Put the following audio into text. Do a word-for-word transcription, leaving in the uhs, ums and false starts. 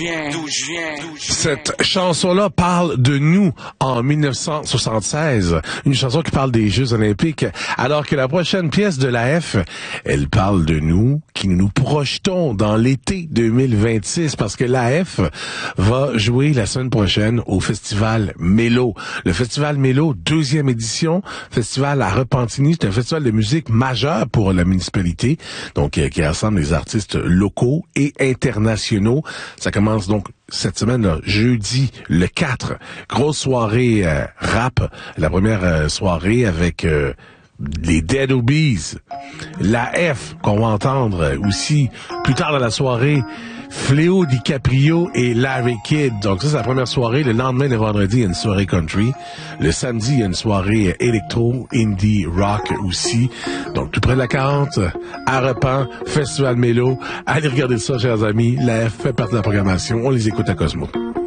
viens, d'où je viens. Cette chanson-là parle de nous en mille neuf cent soixante-seize. Une chanson qui parle des Jeux Olympiques. Alors que la prochaine pièce de l'A F, elle parle de nous, qui nous projetons dans l'été deux mille vingt-six, parce que l'A F va jouer la semaine prochaine au Festival Mélo. Le Festival Mélo, deuxième édition, festival à Repentigny, c'est un festival de musique majeur pour la municipalité, donc euh, qui rassemble des artistes locaux et internationaux. Ça commence donc cette semaine, là, jeudi le quatre. Grosse soirée euh, rap, la première euh, soirée avec euh, les Dead Obies, la F qu'on va entendre aussi plus tard dans la soirée, Fléau DiCaprio et Larry Kidd. Donc ça, c'est la première soirée. Le lendemain, le vendredi, il y a une soirée country. Le samedi, il y a une soirée électro, indie, rock aussi. Donc tout près de la quarante, à Repens, Festival Mélo. Allez regarder ça, chers amis. La F fait partie de la programmation. On les écoute à Cosmo.